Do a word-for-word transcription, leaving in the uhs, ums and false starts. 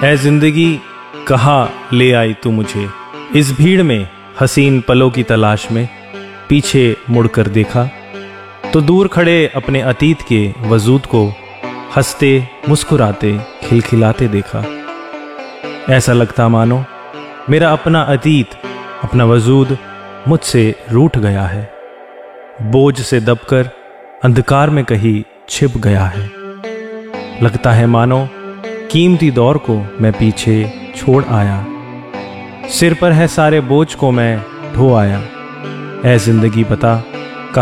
ऐ जिंदगी कहाँ ले आई तू मुझे, इस भीड़ में हसीन पलों की तलाश में। पीछे मुड़कर देखा तो दूर खड़े अपने अतीत के वजूद को हंसते मुस्कुराते खिलखिलाते देखा। ऐसा लगता मानो मेरा अपना अतीत, अपना वजूद मुझसे रूठ गया है, बोझ से दबकर अंधकार में कहीं छिप गया है। लगता है मानो कीमती दौर को मैं पीछे छोड़ आया, सिर पर है सारे बोझ को मैं ढो आया। ऐ जिंदगी बता